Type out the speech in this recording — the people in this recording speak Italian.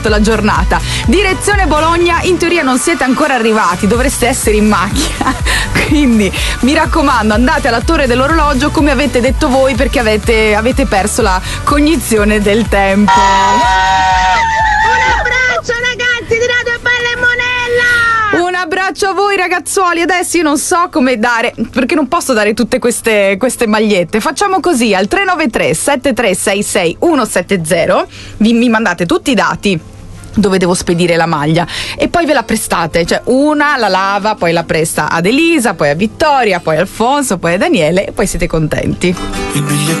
la giornata. Direzione Bologna, in teoria non siete ancora arrivati, dovreste essere in macchina, quindi mi raccomando, andate alla torre dell'orologio come avete detto voi, perché avete perso la cognizione del tempo. Un abbraccio ragazzi di Radio Bella e Monella! Un abbraccio a voi ragazzuoli. Adesso io non so come dare, perché non posso dare tutte queste magliette. Facciamo così: al 393 7366 170 mi mandate tutti i dati dove devo spedire la maglia e poi ve la prestate, cioè una la lava, poi la presta ad Elisa, poi a Vittoria, poi a Alfonso, poi a Daniele e poi siete contenti.